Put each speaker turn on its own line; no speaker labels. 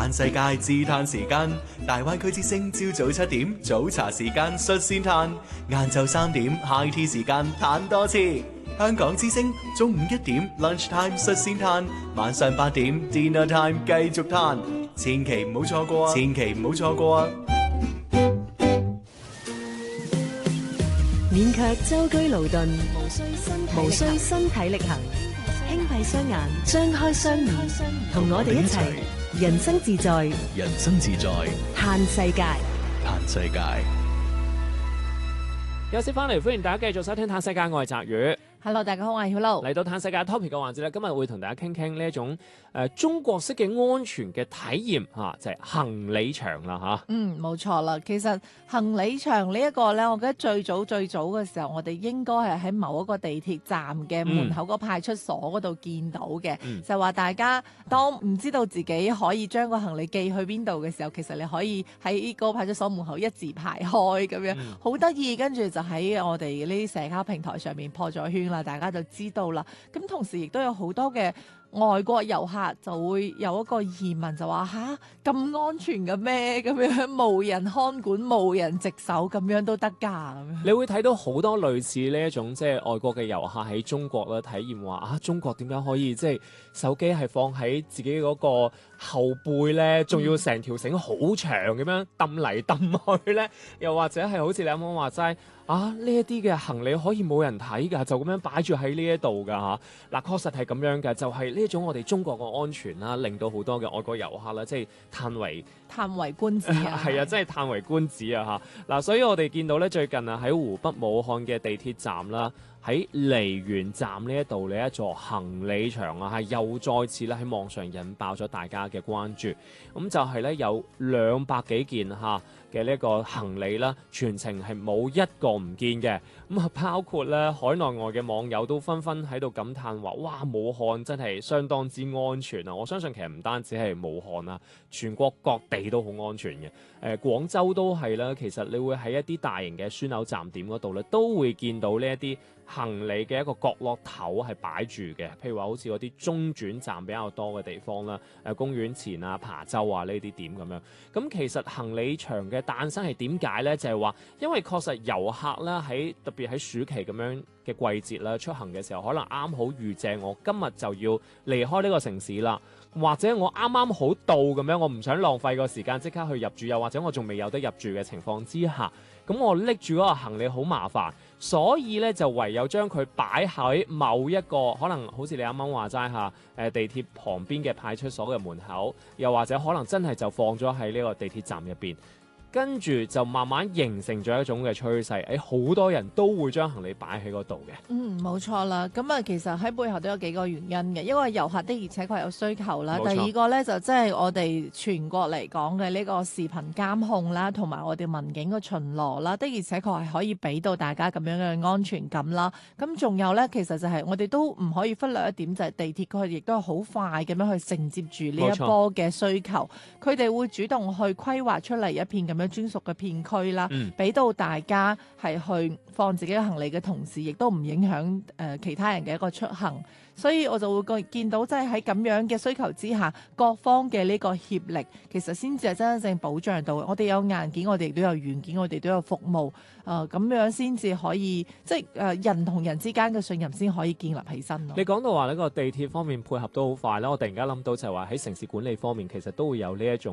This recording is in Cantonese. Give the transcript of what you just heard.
嘆世界自嘆時間，大灣區之聲朝早7點早茶時間率先嘆，晏晝3點 high tea 時間嘆多次。香港之聲中午1點 lunch time 率先嘆，晚上8點 dinner time 繼續嘆，千祈唔好錯過啊！千祈唔好錯過啊！
勉強舟車勞頓，無需身體力行，輕閉雙眼，張開雙耳，同我哋一齊人生自在，
人生自在，
嘆世界，
嘆世界。
有時翻嚟，歡迎大家繼續收聽《嘆世界》，我係澤宇。
Hello， 大家好，我係曉露。
嚟到嘆世界 topic 嘅環節咧，今日會同大家傾傾呢一種中國式嘅安全嘅體驗嚇，就係行李牆啦嚇。
冇錯啦。其實行李牆呢一個咧，我覺得最早嘅時候，我哋應該係喺某一個地鐵站嘅門口個派出所嗰度見到嘅。就話大家當唔知道自己可以將個行李寄去邊度嘅時候，其實你可以喺個派出所門口一字排開咁樣，好得意。跟住就喺我哋呢啲社交平台上面破咗圈啦，大家就知道啦。咁同時亦都有好多嘅外國遊客就會有一個疑問，就話吓，咁安全嘅咩？咁樣無人看管、無人值守咁樣都得㗎咁樣。
你會睇到好多類似呢一種即係外國嘅遊客喺中國咧體驗話中國點樣可以即係手機係放喺自己嗰個後背咧，仲要成條繩好長咁樣揼嚟揼去咧，又或者係好似你啱啱話齋呢一啲嘅行李可以冇人睇㗎，就咁樣擺住喺呢一度㗎嚇。嗱，確實係咁樣嘅，就係呢一種我哋中國嘅安全啦，令到好多嘅外國遊客啦，即係嘆為
觀止啊！
係啊，真係嘆為觀止啊嚇！嗱，所以我哋見到咧最近啊喺湖北武漢嘅地鐵站啦，喺梨園站呢一度呢一座行李牆啊，係又再次咧喺網上引爆咗大家嘅關注。咁就係咧有200幾件嘅呢個行李啦，全程係冇一個唔見嘅。咁啊，包括咧海內外嘅網友都紛紛喺度感嘆話：哇，武漢真係相當之安全啊！我相信其實唔單止係武漢啊，全國各地都好安全嘅。廣州都係啦，其實你會喺一啲大型嘅樞紐站點嗰度咧，都會見到呢一啲行李嘅一個角落頭係擺住嘅，譬如話好似嗰啲中轉站比較多嘅地方啦，公園前啊、琶洲啊呢啲點咁樣。咁其實行李牆嘅誕生係點解呢？就係話因為確實遊客啦，特別喺暑期咁樣嘅季節啦，出行嘅時候可能啱好遇正我今日就要離開呢個城市啦，或者我啱啱好到咁樣，我唔想浪費個時間即刻去入住，又或者我仲未有得入住嘅情況之下，咁我拎住嗰個行李好麻煩，所以咧就唯有將佢擺喺某一個可能好似你啱啱話齋地鐵旁邊嘅派出所嘅門口，又或者可能真係就放咗喺呢個地鐵站入邊。跟住就慢慢形成咗一種嘅趨勢，好多人都會將行李擺喺嗰度嘅。
冇錯啦。咁啊，其實喺背後都有幾個原因嘅。一個係遊客的而且確有需求啦。第二個咧就即係我哋全國嚟講嘅呢個視頻監控啦，同埋我哋民警嘅巡邏啦，的而且確係可以俾到大家咁樣嘅安全感啦。咁仲有咧，其實就係我哋都唔可以忽略一點，就係地鐵佢亦都係好快咁樣去承接住呢一波嘅需求。佢哋會主動去規劃出嚟一片咁樣專屬嘅片區啦，俾到大家係去放自己嘅行李嘅同時，亦都唔影響其他人嘅一個出行。所以我就會見到，即係喺咁樣嘅需求之下，各方嘅呢個協力，其實先至係真正保障到我哋有硬件，我哋亦都有軟件，我哋都有服務，咁樣先至可以，即係人同人之間嘅信任先可以建立起身咯。
你講到話呢個地鐵方面配合都好快啦，我突然間諗到就係話喺城市管理方面，其實都會有呢一種